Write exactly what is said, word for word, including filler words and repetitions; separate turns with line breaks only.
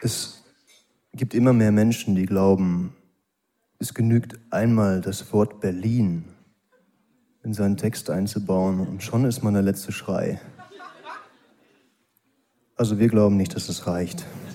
Es gibt immer mehr Menschen, die glauben, es genügt einmal das Wort Berlin in seinen Text einzubauen und schon ist man der letzte Schrei. Also wir glauben nicht, dass es reicht.